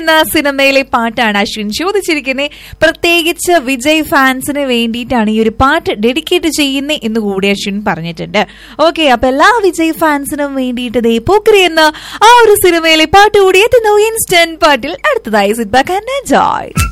എന്ന സിനിമയിലെ പാട്ടാണ് അശ്വിൻ ചോദിച്ചിരിക്കുന്നത്. പ്രത്യേകിച്ച് വിജയ് ഫാൻസിന് വേണ്ടിയിട്ടാണ് ഈ ഒരു പാട്ട് ഡെഡിക്കേറ്റ് ചെയ്യുന്നത് എന്ന് കൂടി അശ്വിൻ പറഞ്ഞിട്ടുണ്ട്. ഓക്കെ, അപ്പൊ എല്ലാ വിജയ് ഫാൻസിനും വേണ്ടിയിട്ട് ദേ പോക്രി എന്ന ആ ഒരു സിനിമയിലെ പാട്ട് കൂടി എത്തുന്നു ഇൻസ്റ്റന്റ് പാട്ടിൽ. അടുത്തതായി സിറ്റ് ബാക്ക് ആൻഡ് എൻജോയ്.